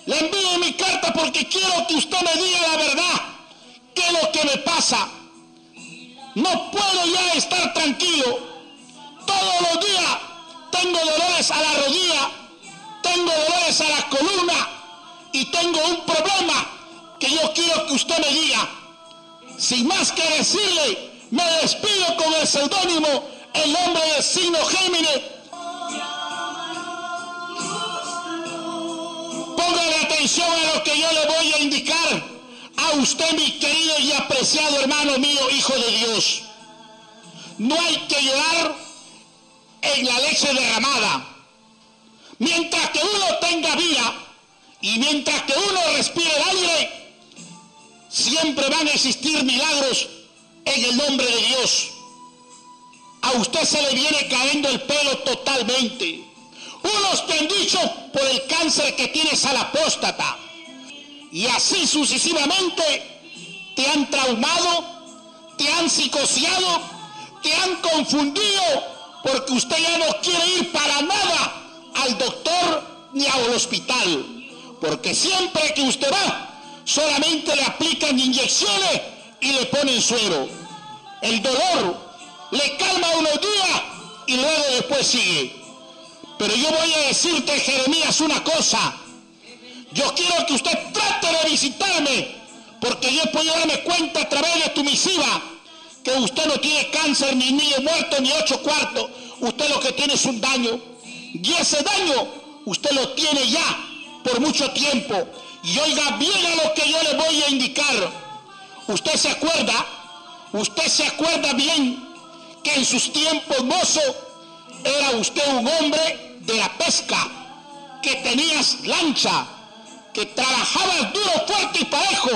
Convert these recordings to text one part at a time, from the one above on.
Le envío mi carta porque quiero que usted me diga la verdad. ¿Qué es lo que me pasa? No puedo ya estar tranquilo. Todos los días tengo dolores a la rodilla, tengo dolores a la columna y tengo un problema que yo quiero que usted me diga. Sin más que decirle, me despido con el seudónimo, el nombre del signo Géminis. Póngale atención a lo que yo le voy a indicar a usted, mi querido y apreciado hermano mío, hijo de Dios. No hay que llorar en la leche derramada. Mientras que uno tenga vida y mientras que uno respire el aire, siempre van a existir milagros en el nombre de Dios. A usted se le viene cayendo el pelo totalmente. Unos te han dicho por el cáncer que tienes a la próstata. Y así sucesivamente te han traumado, te han psicoseado, te han confundido, porque usted ya no quiere ir para nada al doctor ni al hospital. Porque siempre que usted va, solamente le aplican inyecciones y le ponen suero. El dolor le calma unos días y luego después sigue. Pero yo voy a decirte, Jeremías, una cosa. Yo quiero que usted trate de visitarme, porque yo puedo darme cuenta a través de tu misiva que usted no tiene cáncer, ni niño muerto, ni 8 cuartos. Usted lo que tiene es un daño. Y ese daño usted lo tiene ya por mucho tiempo. Y oiga bien a lo que yo le voy a indicar. Usted se acuerda bien que en sus tiempos mozo era usted un hombre de la pesca, que tenías lancha, que trabajabas duro, fuerte y parejo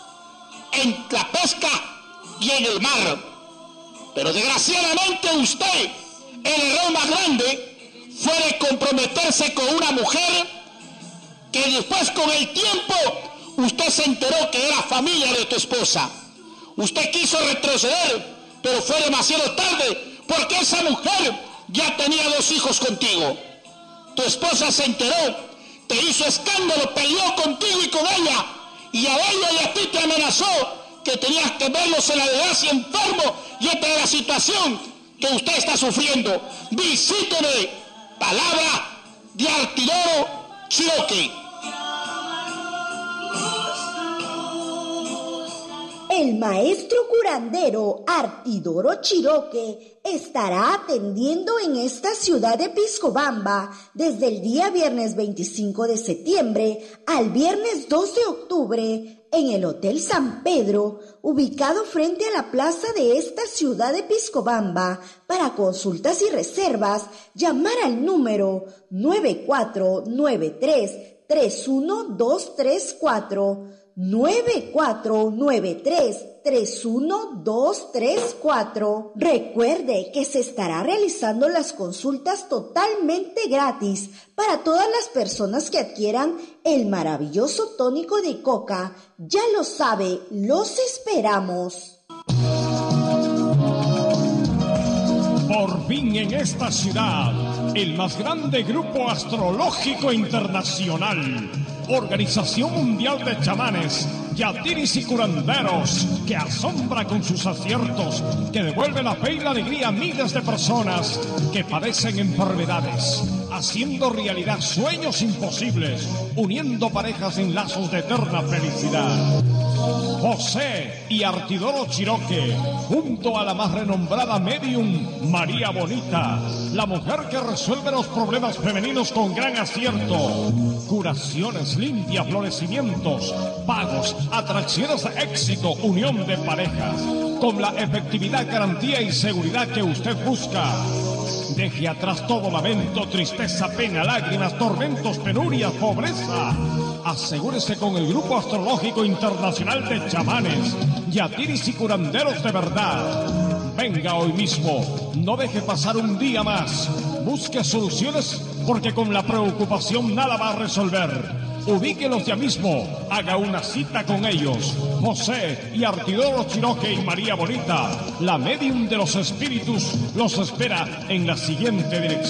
en la pesca y en el mar. Pero desgraciadamente usted, el error más grande fue de comprometerse con una mujer que después, con el tiempo, usted se enteró que era familia de tu esposa. Usted quiso retroceder, pero fue demasiado tarde, porque esa mujer ya tenía 2 hijos contigo. Tu esposa se enteró, te hizo escándalo, peleó contigo y con ella, y a ella y a ti te amenazó que tenías que verlos en la desgracia enfermo, y esta es la situación que usted está sufriendo. Visíteme, palabra de Artidoro Chiroque. El maestro curandero Artidoro Chiroque estará atendiendo en esta ciudad de Piscobamba desde el día viernes 25 de septiembre al viernes 2 de octubre en el Hotel San Pedro, ubicado frente a la plaza de esta ciudad de Piscobamba. Para consultas y reservas, llamar al número 9493-31234. 9493-31234. Recuerde que se estará realizando las consultas totalmente gratis para todas las personas que adquieran el maravilloso tónico de coca. Ya lo sabe, los esperamos. Por fin en esta ciudad, el más grande grupo astrológico internacional, Organización Mundial de Chamanes, Yatiris y Curanderos, que asombra con sus aciertos, que devuelve la fe y la alegría a miles de personas que padecen enfermedades, haciendo realidad sueños imposibles, uniendo parejas en lazos de eterna felicidad. José y Artidoro Chiroque, junto a la más renombrada medium María Bonita, la mujer que resuelve los problemas femeninos con gran acierto. Curaciones, limpias, florecimientos, pagos, atracciones de éxito, unión de parejas, con la efectividad, garantía y seguridad que usted busca. Deje atrás todo lamento, tristeza, pena, lágrimas, tormentos, penurias, pobreza. Asegúrese con el Grupo Astrológico Internacional de Chamanes, Yatiris y Curanderos de Verdad. Venga hoy mismo, no deje pasar un día más. Busque soluciones, porque con la preocupación nada va a resolver. Ubíquelos ya mismo, haga una cita con ellos. José y Artidoro Chiroque y María Bonita, la medium de los espíritus, los espera en la siguiente dirección.